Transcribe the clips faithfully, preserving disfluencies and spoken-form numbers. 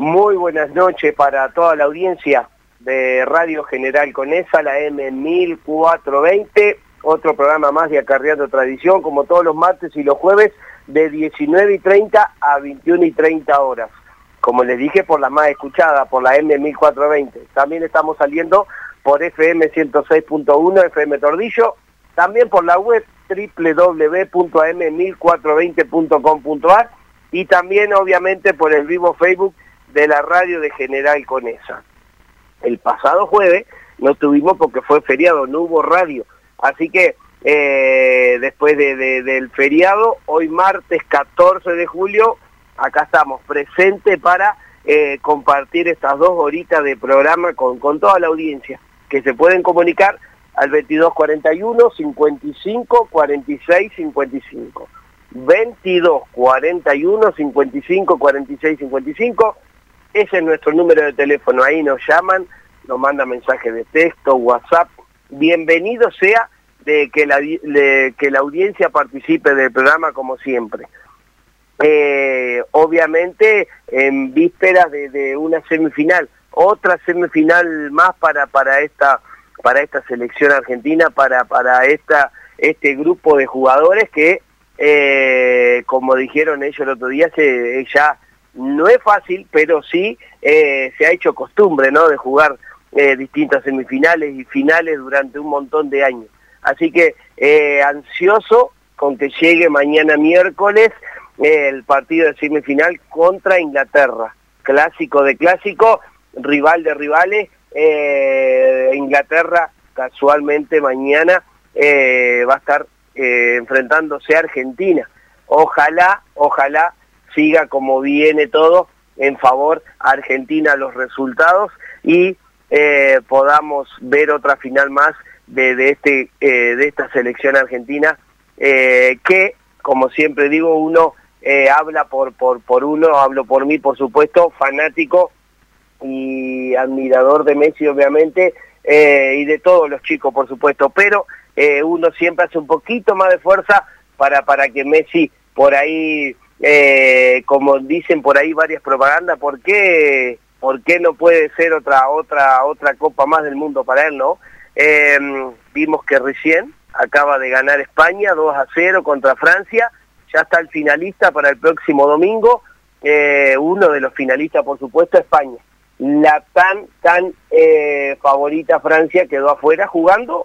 Muy buenas noches para toda la audiencia de Radio General Conesa, la M mil cuatrocientos veinte, otro programa más de Acarreando Tradición, como todos los martes y los jueves, de diecinueve y treinta a veintiuna y treinta horas. Como les dije, por la más escuchada, por la M mil cuatrocientos veinte. También estamos saliendo por F M ciento seis punto uno, F M Tordillo, también por la web doble u doble u doble u punto a eme mil cuatrocientos veinte punto com punto a r y también obviamente por el vivo Facebook de la radio de General Conesa. El pasado jueves no tuvimos porque fue feriado, no hubo radio, así que eh, después de, de, del feriado, hoy martes catorce de julio, acá estamos presentes para eh, compartir estas dos horitas de programa con, con toda la audiencia, que se pueden comunicar al veintidós cuarenta y uno, cincuenta y cinco, cuarenta y seis, cincuenta y cinco. veintidós cuarenta y uno, cincuenta y cinco, cuarenta y seis, cincuenta y cinco. Ese es nuestro número de teléfono, ahí nos llaman, nos mandan mensajes de texto, WhatsApp. Bienvenido sea de que la, de, que la audiencia participe del programa como siempre. Eh, obviamente en vísperas de, de una semifinal, otra semifinal más para, para, esta, para esta selección argentina, para, para esta, este grupo de jugadores que, eh, como dijeron ellos el otro día, se, ya... no es fácil, pero sí eh, se ha hecho costumbre, ¿no?, de jugar eh, distintas semifinales y finales durante un montón de años. Así que eh, ansioso con que llegue mañana miércoles eh, el partido de semifinal contra Inglaterra. Clásico de clásico, rival de rivales. Eh, Inglaterra casualmente mañana eh, va a estar eh, enfrentándose a Argentina. Ojalá, ojalá siga como viene todo en favor a Argentina los resultados y eh, podamos ver otra final más de, de, este, eh, de esta selección argentina eh, que, como siempre digo, uno eh, habla por, por, por uno, hablo por mí, por supuesto, fanático y admirador de Messi, obviamente, eh, y de todos los chicos, por supuesto, pero eh, uno siempre hace un poquito más de fuerza para, para que Messi por ahí... Eh, como dicen por ahí varias propagandas, ¿por qué, por qué no puede ser otra otra otra Copa más del mundo para él, no? Eh, vimos que recién acaba de ganar España dos a cero contra Francia, ya está el finalista para el próximo domingo, eh, uno de los finalistas por supuesto España. La tan tan eh, favorita Francia quedó afuera jugando,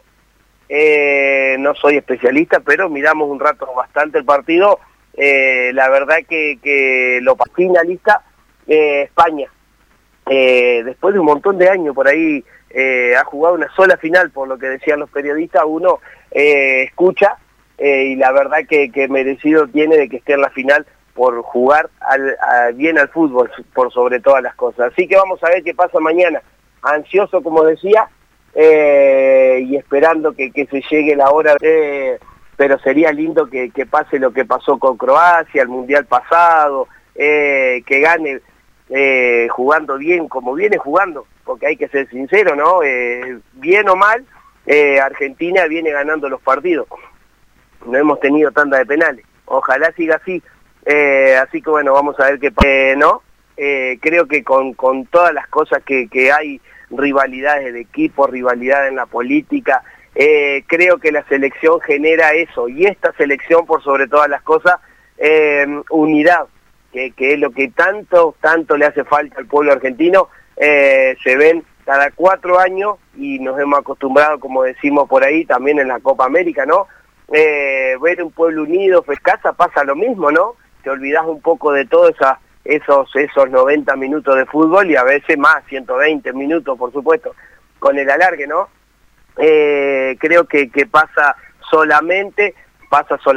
eh, no soy especialista, pero miramos un rato bastante el partido. Eh, la verdad que, que lo finalista eh, España, eh, después de un montón de años por ahí, eh, ha jugado una sola final, por lo que decían los periodistas, uno eh, escucha eh, y la verdad que, que merecido tiene de que esté en la final por jugar al, a, bien al fútbol, por sobre todas las cosas. Así que vamos a ver qué pasa mañana, ansioso como decía, eh, y esperando que, que se llegue la hora de... pero sería lindo que, que pase lo que pasó con Croacia, el Mundial pasado, eh, que gane eh, jugando bien, como viene jugando, porque hay que ser sincero, ¿no? Eh, bien o mal, eh, Argentina viene ganando los partidos. No hemos tenido tanda de penales. Ojalá siga así. Eh, así que bueno, vamos a ver qué pasa, eh, ¿no? Eh, creo que con, con todas las cosas que, que hay, rivalidades de equipo, rivalidad en la política... Eh, creo que la selección genera eso, y esta selección por sobre todas las cosas, eh, unidad, que, que es lo que tanto, tanto le hace falta al pueblo argentino. Eh, se ven cada cuatro años y nos hemos acostumbrado, como decimos por ahí, también en la Copa América, ¿no? Eh, ver un pueblo unido, pues casa pasa lo mismo, ¿no? Te olvidás un poco de todos esa, esos, esos noventa minutos de fútbol y a veces más, ciento veinte minutos, por supuesto, con el alargue, ¿no? Eh, creo que, que pasa solamente, pasa solamente